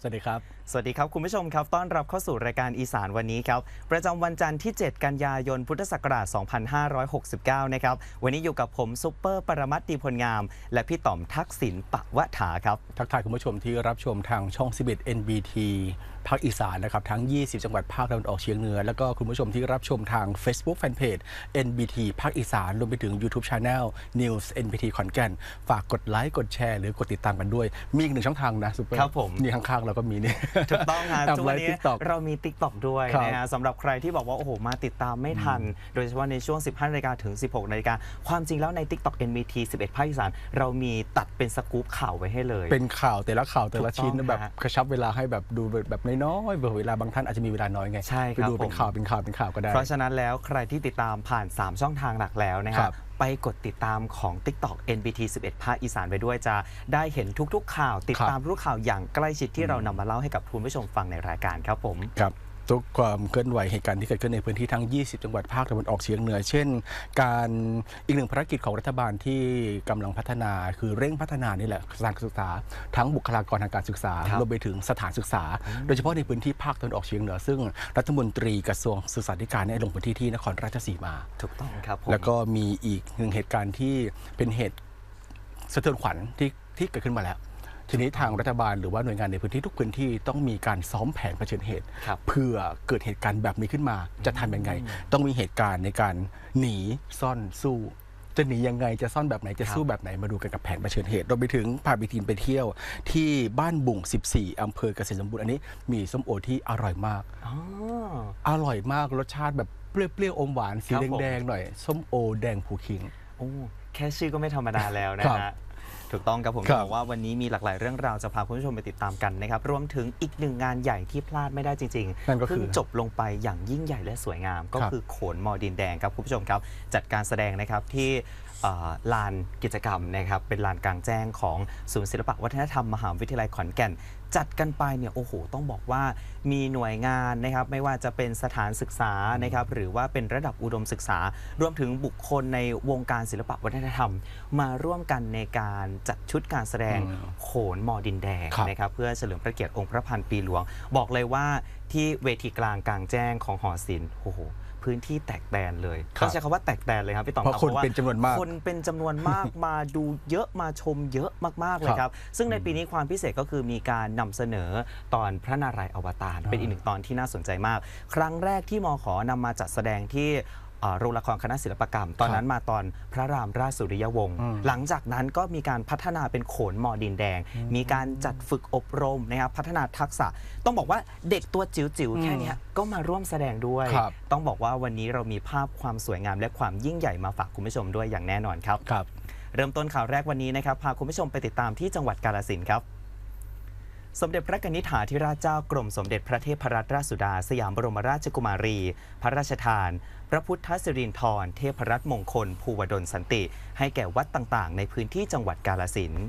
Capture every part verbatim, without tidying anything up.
สวัสดีครับสวัสดีครับคุณผู้ชมครับต้อนรับเข้าสู่รายการอีสานวันนี้ครับประจำวันจันทร์ที่ เจ็ด กันยายนพุทธศักราช สองพันห้าร้อยหกสิบเก้า นะครับวันนี้อยู่กับผมซุปเปอร์ปรมัตถ์ ดีพลงามและพี่ต่อมทักษิณปะวะถาครับทักทายคุณผู้ชมที่รับชมทางช่องสิบเอ็ด เอ็น บี ที ภาคอีสานนะครับทั้งยี่สิบจังหวัดภาคตะวันออกเฉียงเหนือแล้วก็คุณผู้ชมที่รับชมทาง Facebook Fanpage เอ็น บี ที ภาคอีสานรวมไปถึง YouTube Channel News เอ็น บี ที ขอนแก่นฝากกดไลค์กดแชร์หรือกดติดตามกันด้วยมีอีกหนึ่งช่องทางนะซุปเปอร์ครับผมนี่ข้างๆเราก็มีนี่ถูกต้องครับทุกวันนี้เรามี TikTok ด้วยนะฮะสำหรับใครที่บอกว่าโอ้โหมาติดตามไม่ทันโดยเฉพาะในช่วง สิบห้านาฬิกาถึง สิบหกนาฬิกาความจริงแล้วใน TikTok เอ็น บี ที สิบเอ็ด ภาคอีสานเรามีตัดเป็นสกู๊ปข่าวไว้ให้เลยเป็นข่าวแต่ละข่าวแต่ละชิ้นแบบกระชับเวลาให้แบบดูแบบน้อยๆเวลาบางท่านอาจจะมีเวลาน้อยไงใช่ครับไปดูเป็นข่าวเป็นข่าวเป็นข่าวก็ได้เพราะฉะนั้นแล้วใครที่ติดตามผ่านสามช่องทางหลักแล้วนะครับไปกดติดตามของ TikTok เอ็น บี ที สิบเอ็ด ภาคอีสานไปด้วยจะได้เห็นทุกๆข่าวติดตามทุกข่าวอย่างใกล้ชิดที่เรานำมาเล่าให้กับคุณผู้ชมฟังในรายการครับผมครับทุกความเคลื่อนไหวเหตุการณ์ที่เกิดขึ้นในพื้นที่ทั้งยี่สิบจังหวัดภาคตะวันออกเฉียงเหนือเช่นการอีกหนึ่งภารกิจของรัฐบาลที่กำลังพัฒนาคือเร่งพัฒนานี่แหละการศึกษาทั้งบุคลากรทางการศึกษารวมไปถึงสถานศึกษาโดยเฉพาะในพื้นที่ภาคตะวันออกเฉียงเหนือซึ่งรัฐมนตรีกระทรวงศึกษาธิการได้ลงพื้นที่ที่นครราชสีมาถูกต้องครับผมแล้วก็มีอีกหนึ่งเหตุการณ์ที่เป็นเหตุสะเทือนขวัญที่ที่เกิดขึ้นมาแล้วทีนี้ทางรัฐบาลหรือว่าหน่วยงานในพื้นที่ทุกพื้นที่ต้องมีการซ้อมแผนเผชิญเหตุเพื่อเกิดเหตุการณ์แบบนี้ขึ้นมาจะทำยังไงต้องมีเหตุการณ์ในการหนีซ่อนสู้จะหนียังไงจะซ่อนแบบไหนจะสู้แบบไหนมาดูกันกับแผนเผชิญเหตุเราไปถึงพาไปทีมไปเที่ยวที่บ้านบุ่งสิบสี่อำเภอเกษตรสมบูรณ์อันนี้มีส้มโอที่อร่อยมากอร่อยมากรสชาติแบบเปรี้ยวๆอมหวานสีแดงๆหน่อยส้มโอแดงภูคิงโอ้แค่ชื่อก็ไม่ธรรมดาแล้วนะฮะถูกต้องครับผมบอกว่าวันนี้มีหลากหลายเรื่องราวจะพาคุณผู้ชมไปติดตามกันนะครับรวมถึงอีกหนึ่งงานใหญ่ที่พลาดไม่ได้จริงๆเพิ่งจบลงไปอย่างยิ่งใหญ่และสวยงามก็คือโขนมอดินแดงครับคุณผู้ชมครับจัดการแสดงนะครับที่ลานกิจกรรมนะครับเป็นลานกลางแจ้งของศูนย์ศิลปวัฒนธรรมมหาวิทยาลัยขอนแก่นจัดกันไปเนี่ยโอ้โหต้องบอกว่ามีหน่วยงานนะครับไม่ว่าจะเป็นสถานศึกษานะครับหรือว่าเป็นระดับอุดมศึกษารวมถึงบุคคลในวงการศิลปวัฒนธรรมมาร่วมกันในการจัดชุดการแสดงโขนมอดินแดงนะครับเพื่อเฉลิมพระเกียรติองค์พระพันปีหลวงบอกเลยว่าที่เวทีกลางกลางแจ้งของหอศิลป์โอ้โหพื้นที่แตกแตนเลยต้องใช้คำว่าแตกแตนเลยครับพี่ต๋องเพราะคนเป็นจำนวนมากคนเป็นจำนวนมากมาดูเยอะมาชมเยอะมากๆเลยครับซึ่งในปีนี้ความพิเศษก็คือมีการนำเสนอตอนพระนารายณ์อวตารเป็นอีกหนึ่งตอนที่น่าสนใจมากครั้งแรกที่มข.นำมาจัดแสดงที่โรงละครคณะศิลปกรรมตอนนั้นมาตอนพระรามราชสุริยวงศ์หลังจากนั้นก็มีการพัฒนาเป็นโขนมอดินแดงมีการจัดฝึกอบรมนะครับพัฒนาทักษะต้องบอกว่าเด็กตัวจิ๋วๆแค่นี้ก็มาร่วมแสดงด้วยต้องบอกว่าวันนี้เรามีภาพความสวยงามและความยิ่งใหญ่มาฝากคุณผู้ชมด้วยอย่างแน่นอนครับเริ่มต้นข่าวแรกวันนี้นะครับพาคุณผู้ชมไปติดตามที่จังหวัดกาฬสินธุ์ครับสมเด็จพระนิธิถาธิราชเจ้ากรมสมเด็จพระเทพรัตนราชสุดาสยามบรมราชกุมารี พระราชทานพระพุทธสิรินธรเทพรัตน์มงคลภูวดลสันติให้แก่วัดต่างๆในพื้นที่จังหวัดกาฬสินธุ์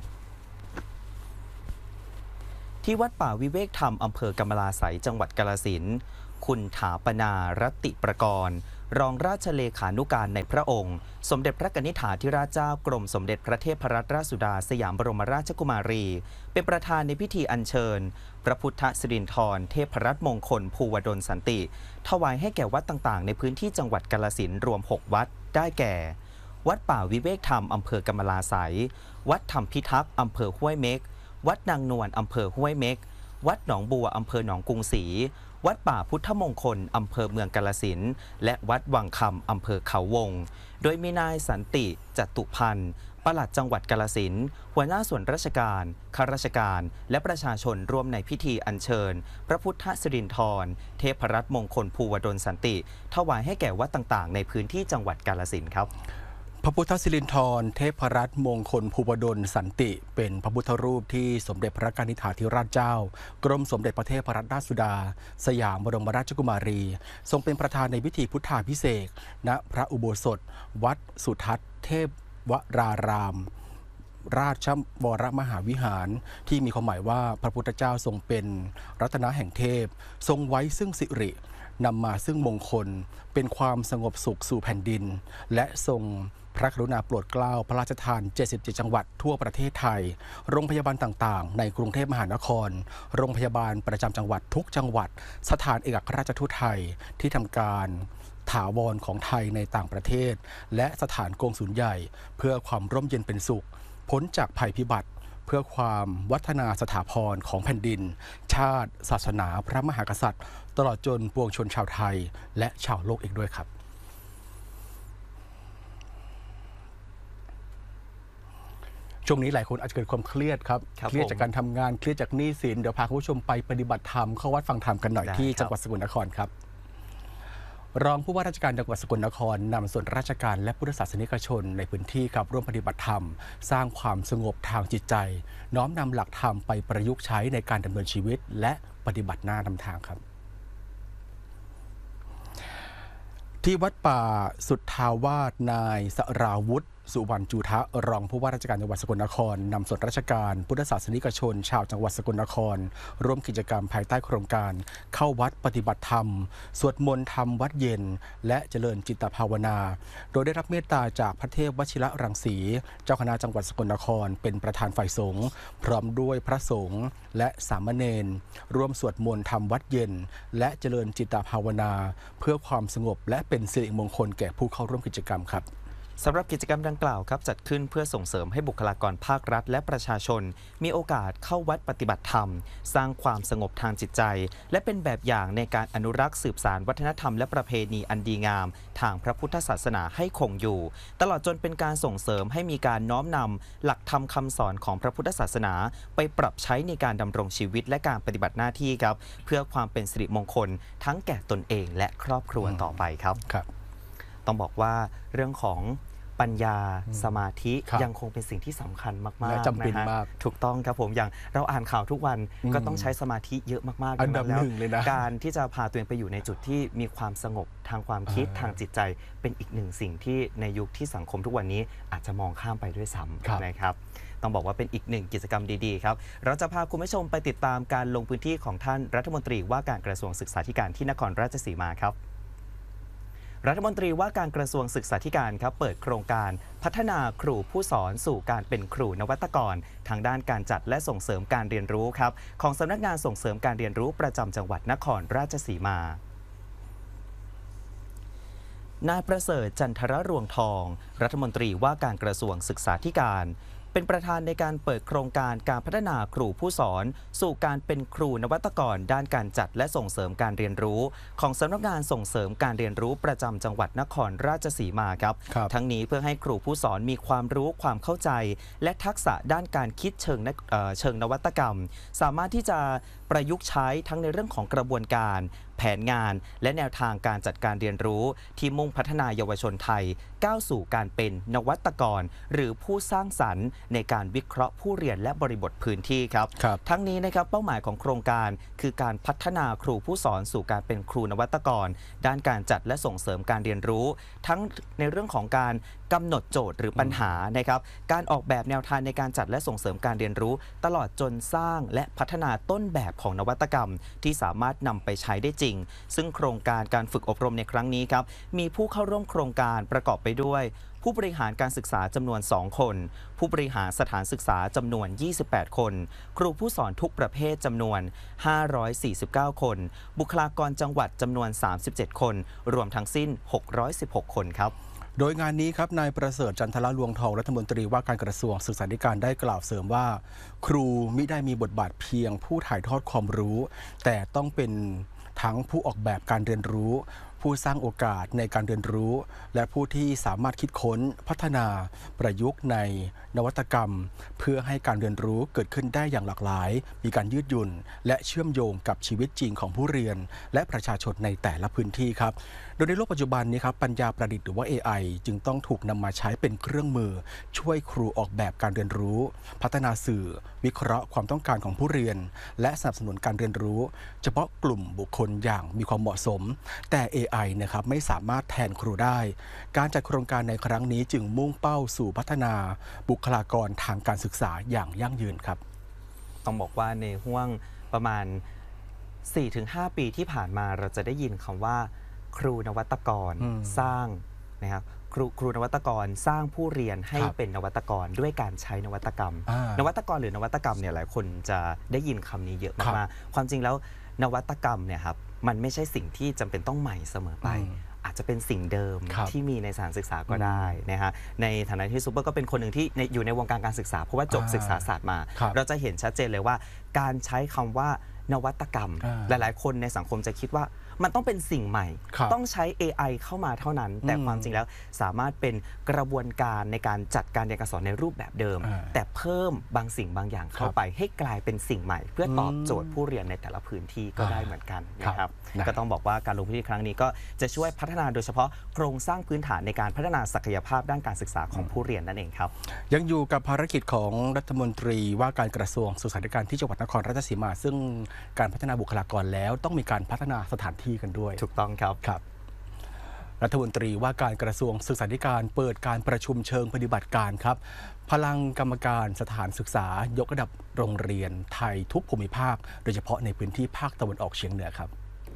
ที่วัดป่าวิเวกธรรมอำเภอกำมะลาไสยจังหวัดกาฬสินธุ์คุณถาปนารัตติประกรณ์รองราชเลขานุการในพระองค์สมเด็จพระนิธิถาธิราชเจ้ากรมสมเด็จพระเทพรัตนราชสุดาสยามบรมราชกุมารีเป็นประธานในพิธีอัญเชิญพระพุทธสิรินธรเทพรัตน์มงคลภูวดลสันติถวายให้แก่วัดต่างๆในพื้นที่จังหวัดกาฬสินธุ์รวมหกวัดได้แก่วัดป่าวิเวกธรรมอำเภอกำมะลาไสยวัดธรรมพิทักษ์อำเภอห้วยเม็กวัดนางนวลอำเภอห้วยเม็กวัดหนองบัวอำเภอหนองกรุงศรีวัดป่าพุทธมงคลอำเภอเมืองกาฬสินธุ์และวัดวังคำอำเภอเขาวงโดยมีนายสันติจตุพันธ์ปลัดจังหวัดกาฬสินธุ์หัวหน้าส่วนราชการข้าราชการและประชาชนร่วมในพิธีอัญเชิญพระพุทธสิรินธรเทพรัตน์มงคลภูวดลสันติถวายให้แก่วัดต่างๆในพื้นที่จังหวัดกาฬสินธุ์ครับพระพุทธสิรินธรเทพรัตน์มงคลภูวดลสันติเป็นพระพุทธรูปที่สมเด็จพระนิธิถาธิราชเจ้ากรมสมเด็จพระเทพรัตนราชสุดาสยามบรมราชกุมารีทรงเป็นประธานในพิธีพุทธาภิเษกณพระอุโบสถวัดสุทัศน์เทพวรารามราชวรมหาวิหารที่มีความหมายว่าพระพุทธเจ้าทรงเป็นรัตนะแห่งเทพทรงไว้ซึ่งสิรินำมาซึ่งมงคลเป็นความสงบสุขสู่แผ่นดินและทรงพระกรุณาโปรดเกล้าพระราชทานเจ็ดสิบเจ็ดจังหวัดทั่วประเทศไทยโรงพยาบาลต่างๆในกรุงเทพมหานครโรงพยาบาลประจำจังหวัดทุกจังหวัดสถานเอกอัครราชทูตไทยที่ทำการถาวรของไทยในต่างประเทศและสถานกงสุลใหญ่เพื่อความร่มเย็นเป็นสุขพ้นจากภัยพิบัติเพื่อความวัฒนาสถาพรของแผ่นดินชาติศาสนาพระมหากษัตริย์ตลอดจนปวงชนชาวไทยและชาวโลกอีกด้วยครับช่วงนี้หลายคนอาจจะเกิดความเครียดครับเครียดจากการทำงานเครียดจากหนี้สินเดี๋ยวพาคุณผู้ชมไปปฏิบัติธรรมเข้าวัดฟังธรรมกันหน่อยที่จังหวัดสกลนครครับรองผู้ว่าราชการจังหวัดสกลนครนำส่วนราชการและพุทธศาสนิกชนในพื้นที่ครับร่วมปฏิบัติธรรมสร้างความสงบทางจิตใจน้อมนำหลักธรรมไปประยุกต์ใช้ในการดำเนินชีวิตและปฏิบัติหน้านำทางครับที่วัดป่าสุทธาวาสนายสราวุธสุวรรณจูทะรองผู้ว่าราชการจังหวัดสกลนครนำส่วนราชการพุทธศาสนิกชนชาวจังหวัดสกลนครร่วมกิจกรรมภายใต้โครงการเข้าวัดปฏิบัติธรรมสวดมนต์ธรรมวัดเย็นและเจริญจิตภาวนาโดยได้รับเมตตาจากพระเทพวชิระรังสีเจ้าคณะจังหวัดสกลนครเป็นประธานฝ่ายสงฆ์พร้อมด้วยพระสงฆ์และสามเณรร่วมสวดมนต์ธรรมวัดเย็นและเจริญจิตภาวนาเพื่อความสงบและเป็นสิริมงคลแก่ผู้เข้าร่วมกิจกรรมครับสำหรับกิจกรรมดังกล่าวครับจัดขึ้นเพื่อส่งเสริมให้บุคลากรภาครัฐและประชาชนมีโอกาสเข้าวัดปฏิบัติธรรมสร้างความสงบทางจิตใจและเป็นแบบอย่างในการอนุรักษ์สืบสานวัฒนธรรมและประเพณีอันดีงามทางพระพุทธศาสนาให้คงอยู่ตลอดจนเป็นการส่งเสริมให้มีการน้อมนำหลักธรรมคำสอนของพระพุทธศาสนาไปปรับใช้ในการดำรงชีวิตและการปฏิบัติหน้าที่ครับเพื่อความเป็นสิริมงคลทั้งแก่ตนเองและครอบครัวต่อไปครับครับต้องบอกว่าเรื่องของปัญญาสมาธิยังคงเป็นสิ่งที่สำคัญมากๆจำเป็นมากถูกต้องครับผมอย่างเราอ่านข่าวทุกวันก็ต้องใช้สมาธิเยอะมากๆอันดับหนึ่งเลยนะการที่จะพาตัวเองไปอยู่ในจุดที่มีความสงบทางความคิดทางจิตใจเป็นอีกหนึ่งสิ่งที่ในยุคที่สังคมทุกวันนี้อาจจะมองข้ามไปด้วยซ้ำนะครับต้องบอกว่าเป็นอีกหนึ่งกิจกรรมดีๆครับเราจะพาคุณผู้ชมไปติดตามการลงพื้นที่ของท่านรัฐมนตรีว่าการกระทรวงศึกษาธิการที่นครราชสีมาครับรัฐมนตรีว่าการกระทรวงศึกษาธิการครับเปิดโครงการพัฒนาครูผู้สอนสู่การเป็นครูนวัตกรทางด้านการจัดและส่งเสริมการเรียนรู้ครับของสำนักงานส่งเสริมการเรียนรู้ประจำจังหวัดนครราชสีมานายประเสริฐจันทรรวงทองรัฐมนตรีว่าการกระทรวงศึกษาธิการเป็นประธานในการเปิดโครงการการพัฒนาครูผู้สอนสู่การเป็นครูนวัตกรด้านการจัดและส่งเสริมการเรียนรู้ของสำนักงานส่งเสริมการเรียนรู้ประจำจังหวัดนครราชสีมาครับทั้งนี้เพื่อให้ครูผู้สอนมีความรู้ความเข้าใจและทักษะด้านการคิดเชิงเชิงนวัตกรรมสามารถที่จะประยุกต์ใช้ทั้งในเรื่องของกระบวนการแผนงานและแนวทางการจัดการเรียนรู้ที่มุ่งพัฒนายาวชนไทยก้าวสู่การเป็นนวัตกรหรือผู้สร้างสรรค์ในการวิเคราะห์ผู้เรียนและบริบทพื้นที่ครับทั้งนี้นะครับเป้าหมายของโครงการคือการพัฒนาครูผู้สอนสู่การเป็นครูนวัตกรด้านการจัดและส่งเสริมการเรียนรู้ทั้งในเรื่องของการกำหนดโจทย์หรือปัญหานะครับการออกแบบแนวทางในการจัดและส่งเสริมการเรียนรู้ตลอดจนสร้างและพัฒนาต้นแบบของนวัตกรรมที่สามารถนำไปใช้ได้จริงซึ่งโครงการการฝึกอบรมในครั้งนี้ครับมีผู้เข้าร่วมโครงการประกอบไปด้วยผู้บริหารการศึกษาจำนวนสองคนผู้บริหารสถานศึกษาจำนวนยี่สิบแปดคนครูผู้สอนทุกประเภทจำนวนห้าร้อยสี่สิบเก้าคนบุคลากรจังหวัดจำนวนสามสิบเจ็ดคนรวมทั้งสิ้นหกร้อยสิบหกคนครับโดยงานนี้ครับนายประเสริฐจันทรลวงทองรัฐมนตรีว่าการกระทรวงศึกษาธิการได้กล่าวเสริมว่าครูมิได้มีบทบาทเพียงผู้ถ่ายทอดความรู้แต่ต้องเป็นทั้งผู้ออกแบบการเรียนรู้ผู้สร้างโอกาสในการเรียนรู้และผู้ที่สามารถคิดค้นพัฒนาประยุกต์ในนวัตกรรมเพื่อให้การเรียนรู้เกิดขึ้นได้อย่างหลากหลายมีการยืดหยุ่นและเชื่อมโยงกับชีวิตจริงของผู้เรียนและประชาชนในแต่ละพื้นที่ครับโดยในโลกปัจจุบันนี้ครับปัญญาประดิษฐ์หรือว่า เอ ไอ จึงต้องถูกนำมาใช้เป็นเครื่องมือช่วยครูออกแบบการเรียนรู้พัฒนาสื่อวิเคราะห์ความต้องการของผู้เรียนและสนับสนุนการเรียนรู้เฉพาะกลุ่มบุคคลอย่างมีความเหมาะสมแต่ เอ ไอ นะครับไม่สามารถแทนครูได้การจัดโครงการในครั้งนี้จึงมุ่งเป้าสู่พัฒนาบุคลากรทางการศึกษาอย่างยั่งยืนครับต้องบอกว่าในห่วงประมาณ สี่ถึงห้า ปีที่ผ่านมาเราจะได้ยินคำว่าครูนวัตกรสร้างนะครับครูครูนวัตกรสร้างผู้เรียนให้ครับเป็นนวัตกรด้วยการใช้นวัตกรรมอ่านวัตกรหรือนวัตกรรมเนี่ยหลายคนจะได้ยินคำนี้เยอะครับมากๆความจริงแล้วนวัตกรรมเนี่ยครับมันไม่ใช่สิ่งที่จำเป็นต้องใหม่เสมอไปอืมอาจจะเป็นสิ่งเดิมครับที่มีในสถานศึกษาก็ได้นะฮะในฐานะที่ซูเปอร์ก็เป็นคนหนึ่งที่ในอยู่ในวงการการศึกษาเพราะว่าจบอ่าศึกษาศาสตร์มาครับเราจะเห็นชัดเจนเลยว่าการใช้คำว่านวัตกรรมอ่าหลาย ๆ คนในสังคมจะคิดว่ามันต้องเป็นสิ่งใหม่ครับต้องใช้ เอ ไอ เข้ามาเท่านั้น แต่อืมความจริงแล้วสามารถเป็นกระบวนการในการจัดการเรียนการสอนในรูปแบบเดิมอ่าแต่เพิ่มบางสิ่งบางอย่างเข้าครับไปให้กลายเป็นสิ่งใหม่ เพื่อตอบอืมโจทย์ผู้เรียนในแต่ละพื้นที่ก็อ่าได้เหมือนกันนะครับนะก็ต้องบอกว่าการลงพื้นที่ครั้งนี้ก็จะช่วยพัฒนาโดยเฉพาะโครงสร้างพื้นฐานในการพัฒนาศักยภาพด้านการศึกษาของผู้เรียนนั่นเองครับยังอยู่กับภารกิจของรัฐมนตรีว่าการกระทรวงศึกษาธิการที่จังหวัดนครราชสีมา ซึ่งการพัฒนาบุคลากรแล้วต้องมีการพัฒนาสถานที่กันด้วยถูกต้องครับครับ รัฐมนตรีว่าการกระทรวงศึกษาธิการเปิดการประชุมเชิงปฏิบัติการครับ พลังกรรมการสถานศึกษายกระดับโรงเรียนไทยทุกภูมิภาค โดยเฉพาะในพื้นที่ภาคตะวันออกเฉียงเหนือครับ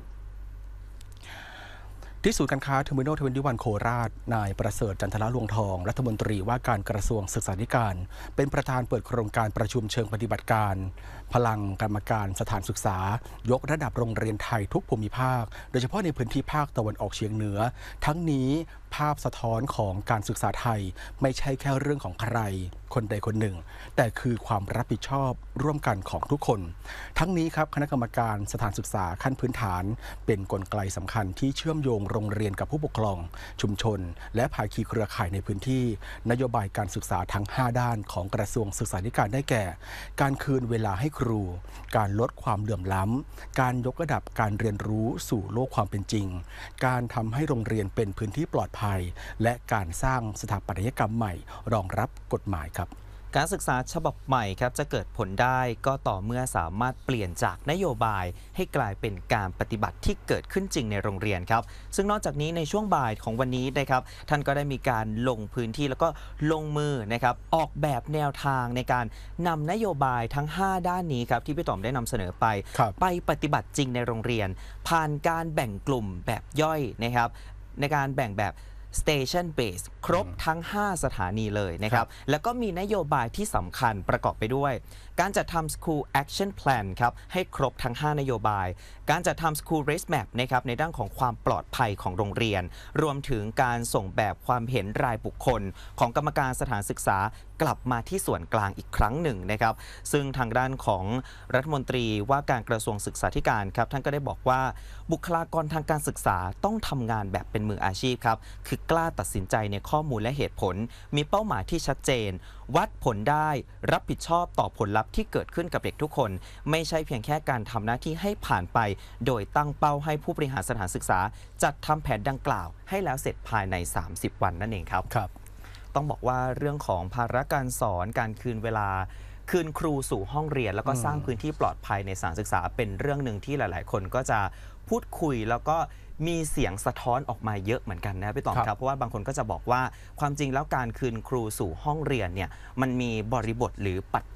ที่ศูนย์การค้าเทอร์มินอลทเวนตี้วันโคราชนายประเสริฐจันทระลวงทอง รัฐมนตรีว่าการกระทรวงศึกษาธิการ เป็นประธานเปิดโครงการประชุมเชิงปฏิบัติการ พลังกรรมการสถานศึกษายกระดับโรงเรียนไทยทุกภูมิภาค โดยเฉพาะในพื้นที่ภาคตะวันออกเฉียงเหนือ ทั้งนี้ภาพสะท้อนของการศึกษาไทยไม่ใช่แค่เรื่องของใคร คนใดคนหนึ่ง แต่คือความรับผิดชอบร่วมกันของทุกคน ทั้งนี้ครับคณะกรรมการสถานศึกษาขั้นพื้นฐาน เป็นกลไกสำคัญที่เชื่อมโยงโรงเรียนกับผู้ปกครอง ชุมชน และภาคีเครือข่ายในพื้นที่ นโยบายการศึกษาทั้ง ห้า ด้านของกระทรวงศึกษาธิการได้แก่ การคืนเวลาให้ครู การลดความเหลื่อมล้ำ การยกระดับการเรียนรู้สู่โลกความเป็นจริง การทำให้โรงเรียนเป็นพื้นที่ปลอดภัย และการสร้างสถาปัตยกรรมใหม่รองรับกฎหมายครับการศึกษาฉบับใหม่ครับจะเกิดผลได้ก็ต่อเมื่อสามารถเปลี่ยนจากนโยบายให้กลายเป็นการปฏิบัติที่เกิดขึ้นจริงในโรงเรียนครับซึ่งนอกจากนี้ในช่วงบ่ายของวันนี้นะครับท่านก็ได้มีการลงพื้นที่แล้วก็ลงมือนะครับออกแบบแนวทางในการนำนโยบายทั้ง ห้า ด้านนี้ครับที่พี่ต่อมได้นำเสนอไปครับไปปฏิบัติจริงในโรงเรียน ผ่านการแบ่งกลุ่มแบบย่อยนะครับในการแบ่งแบบStation Base ครบทั้ง ห้า สถานีเลยนะครับ แล้วก็มีนโยบายที่สำคัญประกอบไปด้วย การจัดทำ School Action Plan ครับให้ครบทั้ง ห้า นโยบาย การจัดทำ School Race Map นะครับในด้านของความปลอดภัยของโรงเรียน รวมถึงการส่งแบบความเห็นรายบุคคล ของกรรมการสถานศึกษากลับมาที่ส่วนกลางอีกครั้งหนึ่งนะครับซึ่งทางด้านของรัฐมนตรีว่าการกระทรวงศึกษาธิการครับท่านก็ได้บอกว่าบุคลากรทางการศึกษาต้องทำงานแบบเป็นมืออาชีพครับคือกล้าตัดสินใจในข้อมูลและเหตุผล มีเป้าหมายที่ชัดเจน วัดผลได้รับผิดชอบต่อผลลัพธ์ที่เกิดขึ้นกับเด็กทุกคน ไม่ใช่เพียงแค่การทำหน้าที่ให้ผ่านไป โดยตั้งเป้าให้ผู้บริหารสถานศึกษา จัดทำแผนดังกล่าวให้แล้วเสร็จภายในสามสิบวันนั่นเองครับครับต้องบอกว่าเรื่องของภาระการสอนการคืนเวลาคืนครูสู่ห้องเรียน แล้วก็สร้างพื้นที่ปลอดภัยในสถานศึกษาเป็นเรื่องหนึ่งที่หลาย ๆ คนก็จะพูดคุยแล้วก็มีเสียงสะท้อนออกมาเยอะเหมือนกันนะพี่ต๋อมครับเพราะว่าบางคนก็จะบอกว่าความจริงแล้วการคืนครูสู่ห้องเรียนเนี่ยมันมีบริบทหรือปัจ